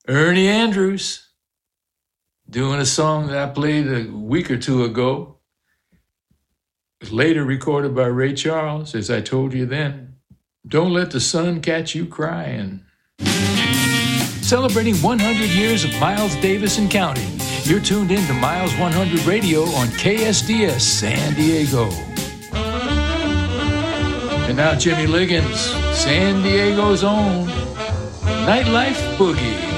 Ernie Andrews doing a song that I played a week or two ago. It was later recorded by Ray Charles, as I told you then. Don't Let the Sun Catch You Crying. Celebrating 100 years of Miles Davis and counting. You're tuned in to Miles 100 Radio on KSDS San Diego. And now Jimmy Liggins, San Diego's own Nightlife Boogie.